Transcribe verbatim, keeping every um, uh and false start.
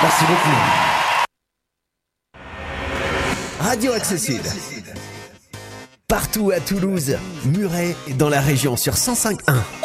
Merci beaucoup. Radio Accessible. Partout à Toulouse, Muret, dans la région sur cent cinq point un.